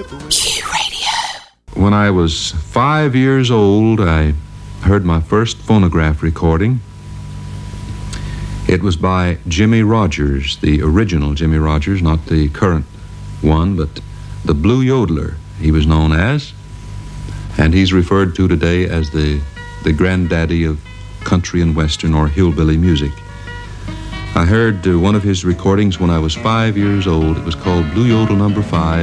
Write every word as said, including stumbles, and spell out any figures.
Q Radio. When I was five years old, I heard my first phonograph recording. It was by Jimmy Rogers, the original Jimmy Rogers, not the current one, but the Blue Yodeler, he was known as. And he's referred to today as the, the granddaddy of country and western or hillbilly music. I heard uh, one of his recordings when I was five years old. It was called Blue Yodel Number Five.